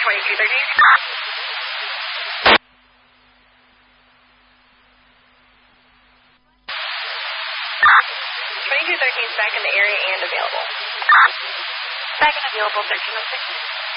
2213 is back in the area and available. Back and available, 1306.